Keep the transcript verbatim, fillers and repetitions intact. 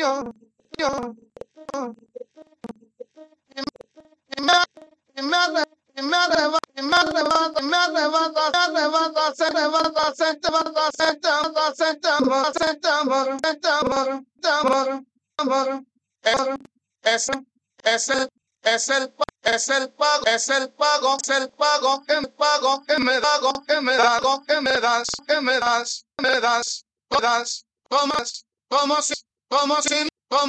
yo, yo, y me, y me, arre- y me arreba- y me arrebata, me arrebata, se arrebata, se arrebata, se arrebata, se arrebata, se arrebata, se arrebata, se arrebata, se arrebata. Es, es el, es el, pa- es el pago, es el pago, es el pago, el pago que me dago, que me dago, que me das, que me das, que me das, todas, tomas, como si, como si